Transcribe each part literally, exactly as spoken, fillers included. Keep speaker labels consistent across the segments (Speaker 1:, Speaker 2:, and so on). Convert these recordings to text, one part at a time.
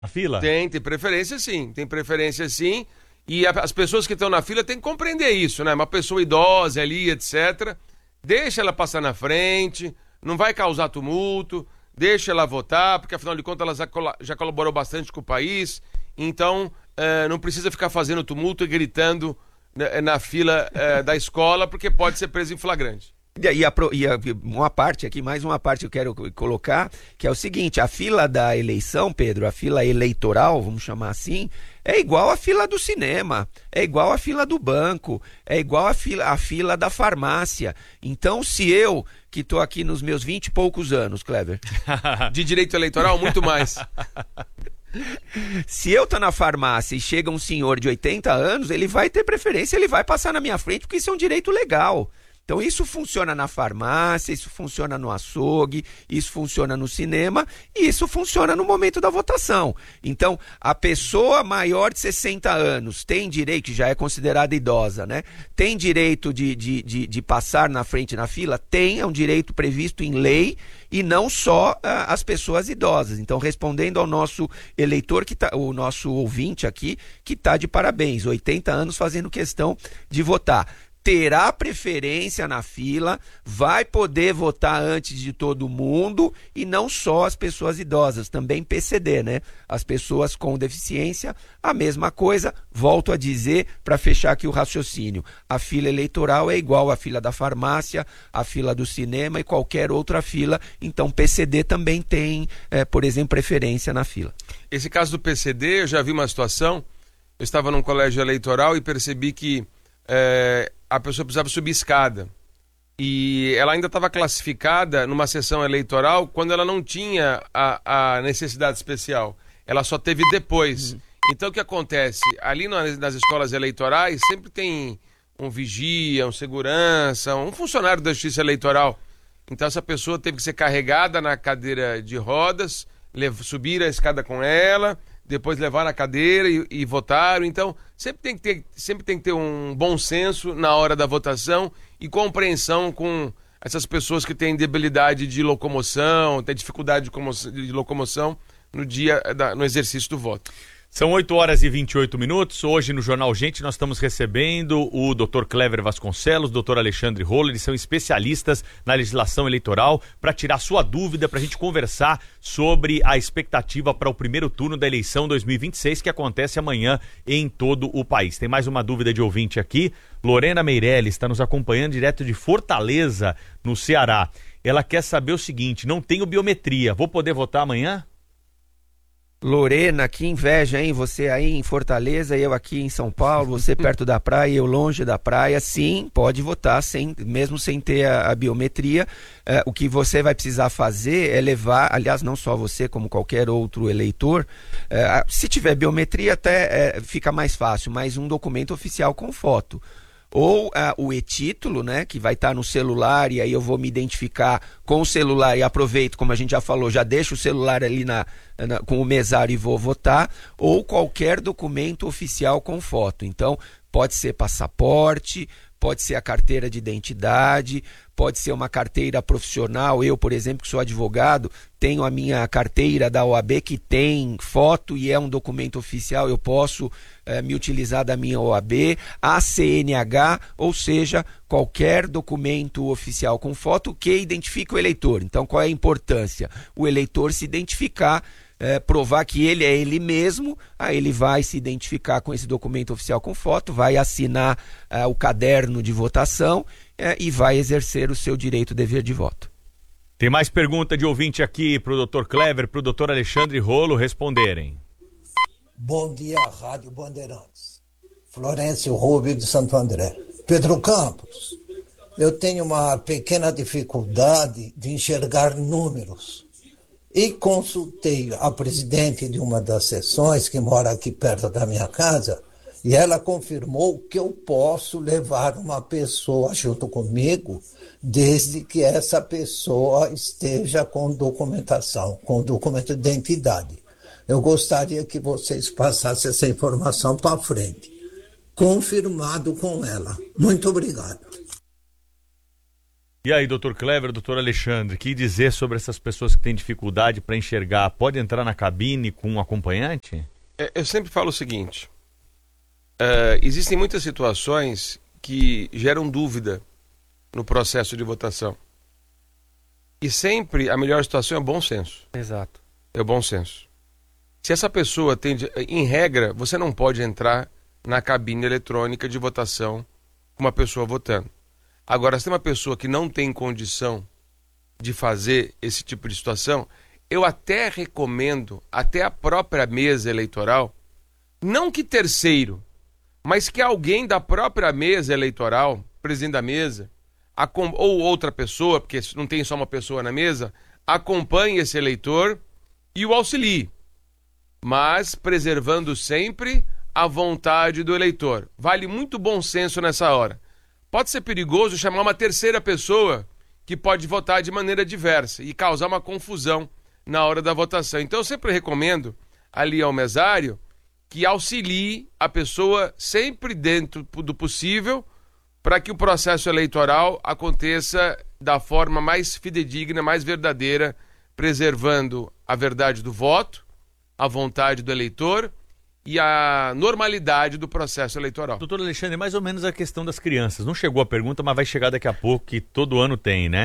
Speaker 1: A fila?
Speaker 2: Tem, tem preferência sim, tem preferência sim. E a, as pessoas que estão na fila têm que compreender isso, né? Uma pessoa idosa ali, etcétera. Deixa ela passar na frente, não vai causar tumulto, deixa ela votar, porque afinal de contas ela já, col- já colaborou bastante com o país. Então, eh, não precisa ficar fazendo tumulto e gritando na, na fila eh, da escola, porque pode ser preso em flagrante.
Speaker 3: E, a, e, a, e a, uma parte aqui, mais uma parte que eu quero colocar, que é o seguinte: a fila da eleição, Pedro, a fila eleitoral, vamos chamar assim, é igual a fila do cinema, é igual a fila do banco, é igual a fila, a fila da farmácia. Então, se eu, que estou aqui nos meus vinte e poucos anos, Clever...
Speaker 2: De direito eleitoral, muito mais.
Speaker 3: Se eu tô na farmácia e chega um senhor de oitenta anos, ele vai ter preferência, ele vai passar na minha frente, porque isso é um direito legal. Então isso funciona na farmácia, isso funciona no açougue, isso funciona no cinema e isso funciona no momento da votação. Então a pessoa maior de sessenta anos tem direito, que já é considerada idosa, né? Tem direito de, de, de, de passar na frente na fila? Tem, é um direito previsto em lei e não só ah, as pessoas idosas. Então, respondendo ao nosso eleitor, que tá, o nosso ouvinte aqui, que está de parabéns, oitenta anos fazendo questão de votar. Terá preferência na fila, vai poder votar antes de todo mundo e não só as pessoas idosas, também P C D, né? As pessoas com deficiência, a mesma coisa. Volto a dizer, para fechar aqui o raciocínio, a fila eleitoral é igual à fila da farmácia, a fila do cinema e qualquer outra fila, então P C D também tem, é, por exemplo, preferência na fila.
Speaker 2: Esse caso do P C D, eu já vi uma situação, eu estava num colégio eleitoral e percebi que é, a pessoa precisava subir escada. E ela ainda estava classificada numa sessão eleitoral quando ela não tinha a, a necessidade especial. Ela só teve depois. Uhum. Então o que acontece? Ali nas, nas escolas eleitorais sempre tem um vigia, um segurança, um funcionário da justiça eleitoral. Então essa pessoa teve que ser carregada na cadeira de rodas, lev- subir a escada com ela, depois levar na cadeira e, e votar. Então, sempre tem, que ter, sempre tem que ter um bom senso na hora da votação e compreensão com essas pessoas que têm debilidade de locomoção, têm dificuldade de, como, de locomoção no dia, da, no exercício do voto.
Speaker 1: São oito horas e vinte e oito minutos. Hoje no Jornal Gente nós estamos recebendo o doutor Clever Vasconcelos, o doutor Alexandre Rolo. Eles são especialistas na legislação eleitoral, para tirar sua dúvida, para a gente conversar sobre a expectativa para o primeiro turno da eleição dois mil e vinte e seis, que acontece amanhã em todo o país. Tem mais uma dúvida de ouvinte aqui. Lorena Meirelles está nos acompanhando direto de Fortaleza, no Ceará. Ela quer saber o seguinte: não tenho biometria, vou poder votar amanhã?
Speaker 3: Lorena, que inveja, hein? Você aí em Fortaleza, eu aqui em São Paulo, você perto da praia, eu longe da praia. Sim, pode votar, sem, mesmo sem ter a, a biometria. É, o que você vai precisar fazer é levar, aliás, não só você, como qualquer outro eleitor, é, se tiver biometria até é, fica mais fácil, mas um documento oficial com foto. Ou uh, o e-título, né, que vai estar no celular, e aí eu vou me identificar com o celular e aproveito, como a gente já falou, já deixo o celular ali na, na, com o mesário e vou votar, ou qualquer documento oficial com foto. Então, pode ser passaporte, pode ser a carteira de identidade, pode ser uma carteira profissional. Eu, por exemplo, que sou advogado, tenho a minha carteira da O A B que tem foto e é um documento oficial, eu posso eh, me utilizar da minha O A B, a C N H, ou seja, qualquer documento oficial com foto que identifique o eleitor. Então, qual é a importância? O eleitor se identificar, É, provar que ele é ele mesmo, aí ele vai se identificar com esse documento oficial com foto, vai assinar é, o caderno de votação é, e vai exercer o seu direito, dever de voto.
Speaker 1: Tem mais pergunta de ouvinte aqui para o doutor Clever, para o doutor Alexandre Rolo responderem.
Speaker 4: Bom dia, Rádio Bandeirantes. Florencio Rubio de Santo André. Pedro Campos, eu tenho uma pequena dificuldade de enxergar números. E consultei a presidente de uma das sessões, que mora aqui perto da minha casa, e ela confirmou que eu posso levar uma pessoa junto comigo, desde que essa pessoa esteja com documentação, com documento de identidade. Eu gostaria que vocês passassem essa informação para frente. Confirmado com ela. Muito obrigado.
Speaker 1: E aí, doutor Clever, doutor Alexandre, o que dizer sobre essas pessoas que têm dificuldade para enxergar? Pode entrar na cabine com um acompanhante?
Speaker 2: É, eu sempre falo o seguinte, uh, existem muitas situações que geram dúvida no processo de votação. E sempre a melhor situação é o bom senso.
Speaker 3: Exato.
Speaker 2: É o bom senso. Se essa pessoa tem, em regra, você não pode entrar na cabine eletrônica de votação com uma pessoa votando. Agora, se tem uma pessoa que não tem condição de fazer esse tipo de situação, eu até recomendo, até a própria mesa eleitoral, não que terceiro, mas que alguém da própria mesa eleitoral, presidente da mesa, ou outra pessoa, porque não tem só uma pessoa na mesa, acompanhe esse eleitor e o auxilie, mas preservando sempre a vontade do eleitor. Vale muito bom senso nessa hora. Pode ser perigoso chamar uma terceira pessoa que pode votar de maneira diversa e causar uma confusão na hora da votação. Então eu sempre recomendo ali ao mesário que auxilie a pessoa sempre dentro do possível para que o processo eleitoral aconteça da forma mais fidedigna, mais verdadeira, preservando a verdade do voto, a vontade do eleitor e a normalidade do processo eleitoral.
Speaker 1: Doutor Alexandre, mais ou menos a questão das crianças. Não chegou a pergunta, mas vai chegar daqui a pouco, que todo ano tem, né?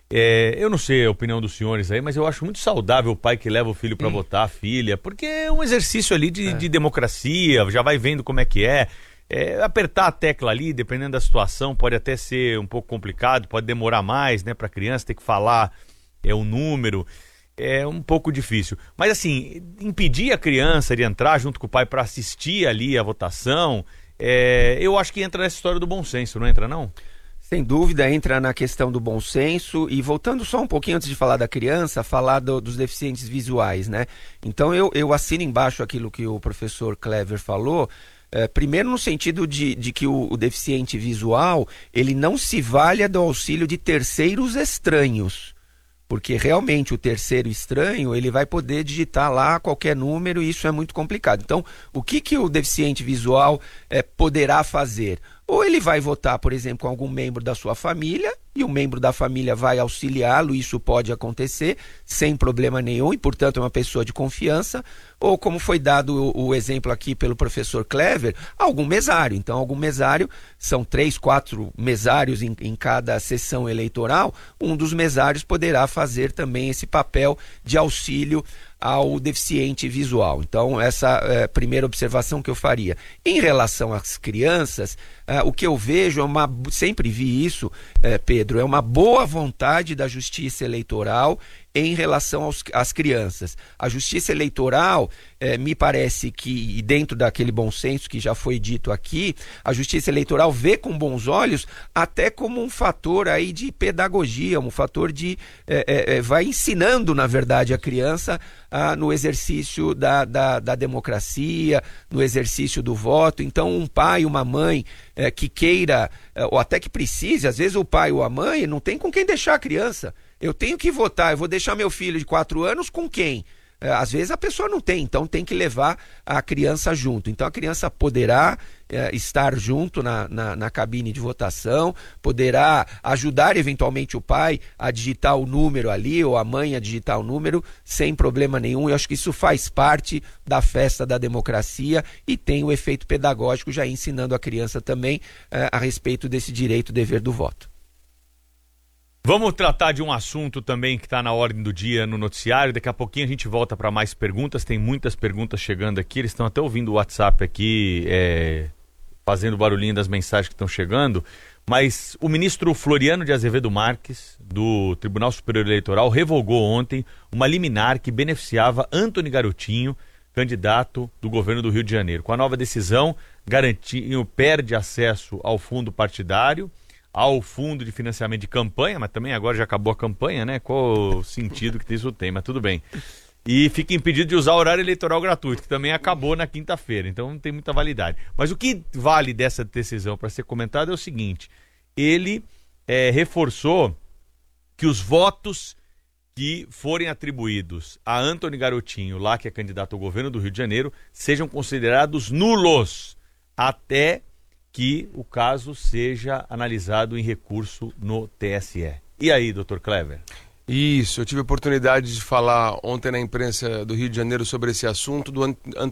Speaker 1: É, eu não sei a opinião dos senhores aí, mas eu acho muito saudável o pai que leva o filho para hum. votar, a filha, porque é um exercício ali de, é. de democracia, já vai vendo como é que é. É, apertar a tecla ali, dependendo da situação, pode até ser um pouco complicado, pode demorar mais, né, para a criança ter que falar é, o número. É um pouco difícil. Mas assim, impedir a criança de entrar junto com o pai para assistir ali a votação, é, eu acho que entra nessa história do bom senso, não entra não?
Speaker 3: Sem dúvida, entra na questão do bom senso. E voltando só um pouquinho antes de falar da criança, falar do, dos deficientes visuais, né? Então eu, eu assino embaixo aquilo que o professor Clever falou. É, primeiro no sentido de, de que o, o deficiente visual, ele não se valha do auxílio de terceiros estranhos. Porque realmente o terceiro estranho, ele vai poder digitar lá qualquer número e isso é muito complicado. Então, o que, que o deficiente visual é, poderá fazer? Ou ele vai votar, por exemplo, com algum membro da sua família e o membro da família vai auxiliá-lo, isso pode acontecer sem problema nenhum e, portanto, é uma pessoa de confiança. Ou, como foi dado o, o exemplo aqui pelo professor Clever, algum mesário. Então, algum mesário, são três, quatro mesários em, em cada sessão eleitoral, um dos mesários poderá fazer também esse papel de auxílio ao deficiente visual. Então, essa é a primeira observação que eu faria. Em relação às crianças, é, o que eu vejo é uma, sempre vi isso, é, Pedro, é uma boa vontade da Justiça Eleitoral em relação aos, às crianças. A Justiça Eleitoral, eh, me parece que, dentro daquele bom senso que já foi dito aqui, a Justiça Eleitoral vê com bons olhos até como um fator aí de pedagogia, um fator de... Eh, eh, vai ensinando, na verdade, a criança ah, no exercício da, da, da democracia, no exercício do voto. Então, um pai, uma mãe eh, que queira, eh, ou até que precise, às vezes o pai ou a mãe não tem com quem deixar a criança. Eu tenho que votar, eu vou deixar meu filho de quatro anos com quem? Às vezes a pessoa não tem, então tem que levar a criança junto. Então a criança poderá é, estar junto na, na, na cabine de votação, poderá ajudar eventualmente o pai a digitar o número ali, ou a mãe a digitar o número, sem problema nenhum. Eu acho que isso faz parte da festa da democracia e tem o efeito pedagógico, já ensinando a criança também é, a respeito desse direito e dever do voto.
Speaker 1: Vamos tratar de um assunto também que está na ordem do dia no noticiário. Daqui a pouquinho a gente volta para mais perguntas. Tem muitas perguntas chegando aqui. Eles estão até ouvindo o WhatsApp aqui, é, fazendo barulhinho das mensagens que estão chegando. Mas o ministro Floriano de Azevedo Marques, do Tribunal Superior Eleitoral, revogou ontem uma liminar que beneficiava Antony Garotinho, candidato do governo do Rio de Janeiro. Com a nova decisão, Garotinho perde acesso ao fundo partidário, ao fundo de financiamento de campanha, mas também agora já acabou a campanha, né? Qual o sentido que isso tem, mas tudo bem. E fica impedido de usar o horário eleitoral gratuito, que também acabou na quinta-feira, então não tem muita validade. Mas o que vale dessa decisão para ser comentado é o seguinte: ele é, reforçou que os votos que forem atribuídos a Antony Garotinho, lá que é candidato ao governo do Rio de Janeiro, sejam considerados nulos até que o caso seja analisado em recurso no T S E. E aí, doutor Clever?
Speaker 2: Isso, eu tive a oportunidade de falar ontem na imprensa do Rio de Janeiro sobre esse assunto, do an